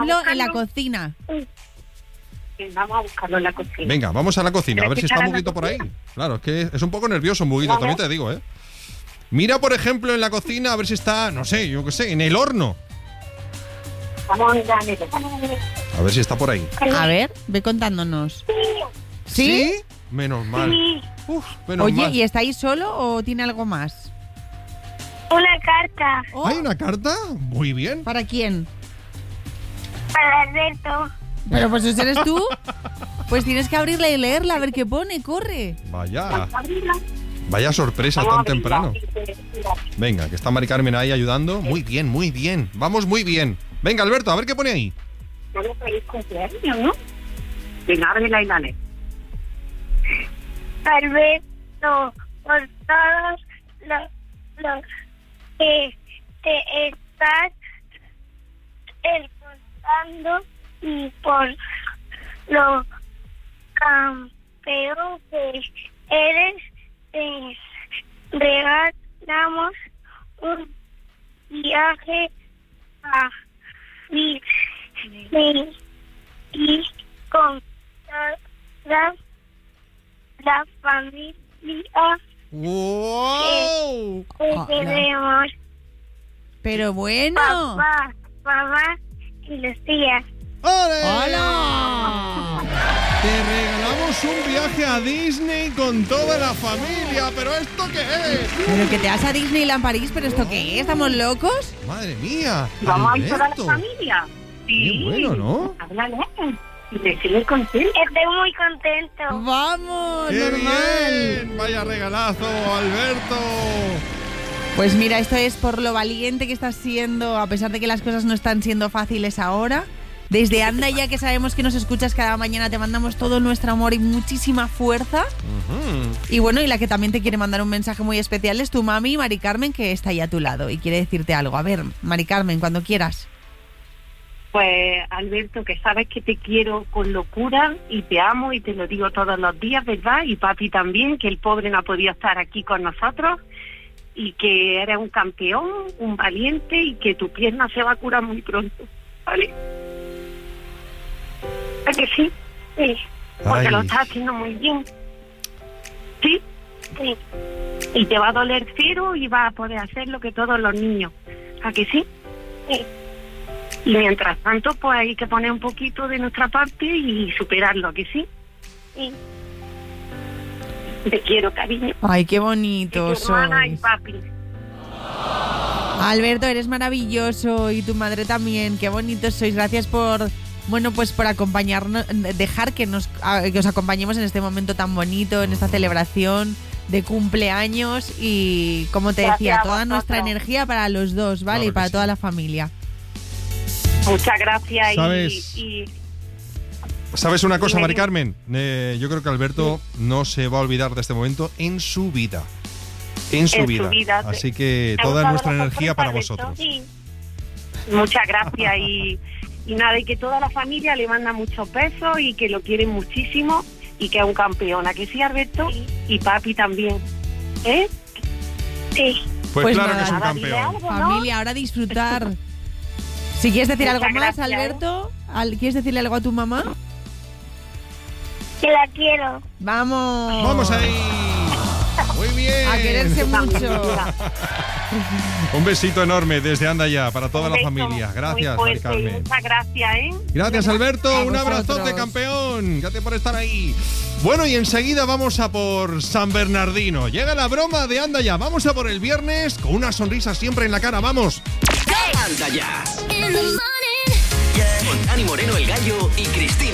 en la cocina. Vamos a buscarlo en la cocina. Venga, vamos a la cocina, a ver si está Muguito por ahí. Claro, es que es un poco nervioso Muguito, también te digo, ¿eh? Mira, por ejemplo, en la cocina, a ver si está, no sé, yo qué sé, en el horno. Vamos a mirar. A ver si está por ahí. A ver, ve contándonos. ¿Sí? Menos mal. Sí. Menos Oye, mal. ¿y está ahí solo o tiene algo más? Una carta Oh, ¿Hay una carta? Muy bien. ¿para quién? para Alberto. Pero pues ese eres tú. Pues tienes que abrirla y leerla, a ver qué pone, corre. Vaya sorpresa tan temprano. Venga, que está Mari Carmen ahí ayudando. Muy bien, muy bien. Vamos muy bien. Venga, Alberto, a ver qué pone ahí. No le feliz cumpleaños, ¿no? Venga, ábrela y dale. Alberto, por todos los que te estás esforzando y por lo campeón que eres, te regalamos un viaje a Disney y con la familia ¡Wow! que queremos. Pero bueno. Papá, mamá y los tías. ¡Ole! ¡Hola! Te regalamos un viaje a Disney con toda la familia. ¿Pero esto qué es? Pero que te vas a Disneyland París, ¿pero esto qué es? ¿Estamos locos? Madre mía. Vamos a ir toda la Alberto. familia. Sí. Qué bueno, ¿no? Háblale. Y decirle contento. Estoy muy contento. ¡Vamos! ¡Qué normal. bien! ¡Vaya regalazo, Alberto! Pues mira, esto es por lo valiente que estás siendo, a pesar de que las cosas no están siendo fáciles ahora. Desde Anda Ya, que sabemos que nos escuchas cada mañana, te mandamos todo nuestro amor y muchísima fuerza. Y bueno, y la que también te quiere mandar un mensaje muy especial es tu mami, Mari Carmen, que está ahí a tu lado y quiere decirte algo. A ver, Mari Carmen, cuando quieras. Pues Alberto, que sabes que te quiero con locura y te amo y te lo digo todos los días, ¿verdad? Y papi también, que el pobre no ha podido estar aquí con nosotros y que eres un campeón, un valiente y que tu pierna se va a curar muy pronto, ¿vale? ¿A que sí? Sí, porque Ay. lo estás haciendo muy bien. ¿Sí? Sí. Y te va a doler cero y vas a poder hacer lo que todos los niños. ¿A que sí? Sí. Y mientras tanto, pues hay que poner un poquito de nuestra parte y superarlo, ¿a que sí? Sí. Te quiero, cariño. Ay, qué De bonito tu hermana y sois. papi. Alberto, eres maravilloso y tu madre también. Qué bonitos sois. Gracias por, bueno, pues por acompañarnos, dejar que os acompañemos en este momento tan bonito, en esta celebración de cumpleaños y, como te Gracias decía, a toda vosotros. nuestra energía para los dos, ¿vale? Claro Y que para sí. toda la familia. Muchas gracias. ¿Sabes? ¿Sabes una cosa, Mari Carmen? Yo creo que Alberto no se va a olvidar de este momento en su vida. En su vida. Así que ¿Te ha toda gustado nuestra la energía sorpresa, para Alberto? vosotros. Sí. Muchas gracias y nada, y que toda la familia le manda muchos besos y que lo quieren muchísimo y que es un campeón. ¿A que sí, Alberto? Sí. Y papi también. ¿Eh? Sí. Pues claro nada, que es un nada, dile campeón. algo, ¿no? Familia, ahora disfrutar. Si quieres decir Muchas algo más, gracias, Alberto, ¿quieres decirle algo a tu mamá? Que la quiero. Vamos. ¡Vamos ahí! Muy bien. A quererse mucho. Un besito enorme desde Anda Ya para toda Un la beso familia. Gracias, muy Mari fuerte. Carmen. Muchas gracias, ¿eh? Gracias, Alberto. A Un abrazote, vosotros. campeón. Gracias por estar ahí. Bueno, y enseguida vamos a por San Bernardino. Llega la broma de Anda Ya. Vamos a por el viernes con una sonrisa siempre en la cara. ¡Vamos! Anda Ya. Con Dani Moreno, el Gallo y Cristina.